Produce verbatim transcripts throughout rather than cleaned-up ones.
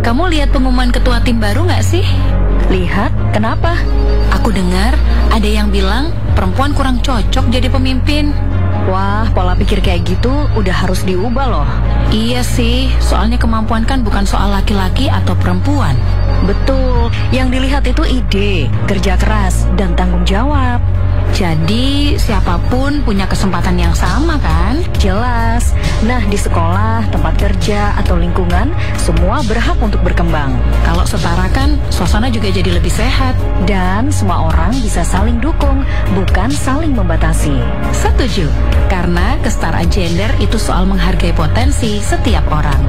kamu lihat pengumuman ketua tim baru nggak sih? Lihat, kenapa? Aku dengar ada yang bilang perempuan kurang cocok jadi pemimpin. Wah, pola pikir kayak gitu udah harus diubah loh. Iya sih, soalnya kemampuan kan bukan soal laki-laki atau perempuan. Betul, yang dilihat itu ide, kerja keras, dan tanggung jawab. Jadi siapapun punya kesempatan yang sama kan? Jelas. Nah, di sekolah, tempat kerja, atau lingkungan, semua berhak untuk berkembang. Kalau setara kan, suasana juga jadi lebih sehat. Dan semua orang bisa saling dukung, bukan saling membatasi. Setuju, karena kesetaraan gender itu soal menghargai potensi setiap orang.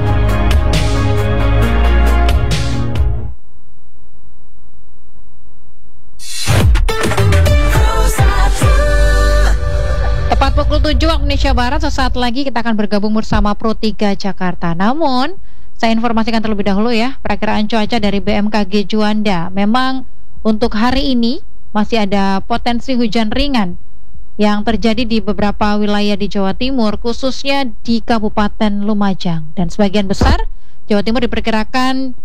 Tepat pukul tujuh waktu Indonesia Barat, sesaat lagi kita akan bergabung bersama Pro tiga Jakarta. Namun, saya informasikan terlebih dahulu ya, perakiraan cuaca dari B M K G Juanda. Memang untuk hari ini masih ada potensi hujan ringan yang terjadi di beberapa wilayah di Jawa Timur, khususnya di Kabupaten Lumajang. Dan sebagian besar Jawa Timur diperkirakan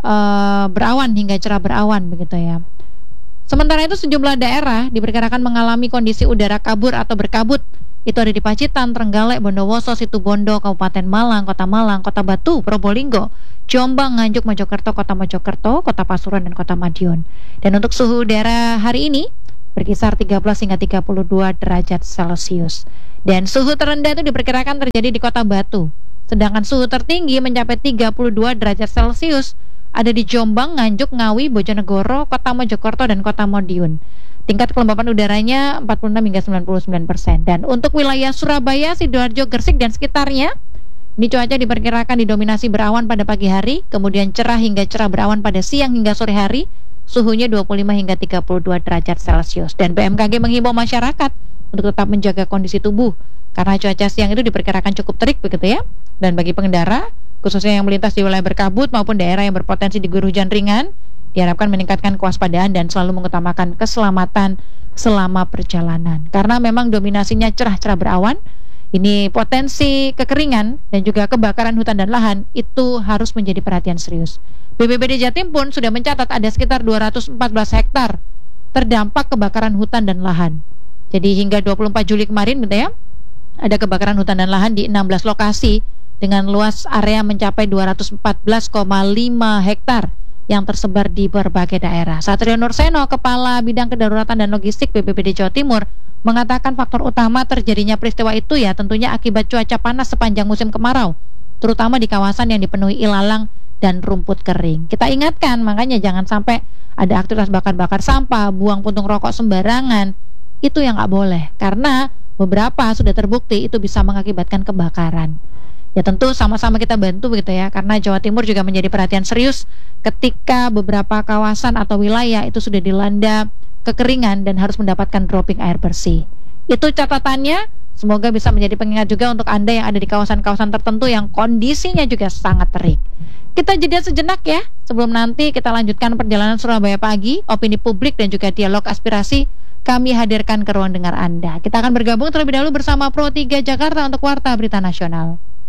uh, berawan hingga cerah berawan begitu ya. Sementara itu sejumlah daerah diperkirakan mengalami kondisi udara kabur atau berkabut. Itu ada di Pacitan, Trenggalek, Bondowoso, Situbondo, Kabupaten Malang, Kota Malang, Kota Batu, Probolinggo, Jombang, Nganjuk, Mojokerto, Kota Mojokerto, Kota Pasuruan, dan Kota Madiun. Dan untuk suhu udara hari ini berkisar tiga belas hingga tiga puluh dua derajat Celcius. Dan suhu terendah itu diperkirakan terjadi di Kota Batu. Sedangkan suhu tertinggi mencapai tiga puluh dua derajat Celcius ada di Jombang, Nganjuk, Ngawi, Bojonegoro, Kota Mojokerto, dan Kota Madiun. Tingkat kelembapan udaranya empat puluh enam hingga sembilan puluh sembilan persen. Dan untuk wilayah Surabaya, Sidoarjo, Gresik, dan sekitarnya, ini cuaca diperkirakan didominasi berawan pada pagi hari, kemudian cerah hingga cerah berawan pada siang hingga sore hari, suhunya dua puluh lima hingga tiga puluh dua derajat Celcius. Dan B M K G menghimbau masyarakat untuk tetap menjaga kondisi tubuh, karena cuaca siang itu diperkirakan cukup terik begitu ya. Dan bagi pengendara, khususnya yang melintas di wilayah berkabut maupun daerah yang berpotensi diguyur hujan ringan, diharapkan meningkatkan kewaspadaan dan selalu mengutamakan keselamatan selama perjalanan. Karena memang dominasinya cerah-cerah berawan, ini potensi kekeringan dan juga kebakaran hutan dan lahan itu harus menjadi perhatian serius. B P B D Jatim pun sudah mencatat ada sekitar dua ratus empat belas hektar terdampak kebakaran hutan dan lahan. Jadi hingga dua puluh empat Juli kemarin gitu ya, ada kebakaran hutan dan lahan di enam belas lokasi dengan luas area mencapai dua ratus empat belas koma lima hektar yang tersebar di berbagai daerah. Satrio Nurseno, Kepala Bidang Kedaruratan dan Logistik B P B D Jawa Timur, mengatakan faktor utama terjadinya peristiwa itu ya tentunya akibat cuaca panas sepanjang musim kemarau, terutama di kawasan yang dipenuhi ilalang dan rumput kering. Kita ingatkan, makanya jangan sampai ada aktivitas bakar-bakar sampah, buang puntung rokok sembarangan. Itu yang nggak boleh, karena beberapa sudah terbukti itu bisa mengakibatkan kebakaran. Ya tentu sama-sama kita bantu begitu ya, karena Jawa Timur juga menjadi perhatian serius ketika beberapa kawasan atau wilayah itu sudah dilanda kekeringan dan harus mendapatkan dropping air bersih. Itu catatannya, semoga bisa menjadi pengingat juga untuk Anda yang ada di kawasan-kawasan tertentu yang kondisinya juga sangat terik. Kita jeda sejenak ya, sebelum nanti kita lanjutkan perjalanan Surabaya Pagi, opini publik dan juga dialog aspirasi kami hadirkan ke ruang dengar Anda. Kita akan bergabung terlebih dahulu bersama Pro tiga Jakarta untuk Warta Berita Nasional.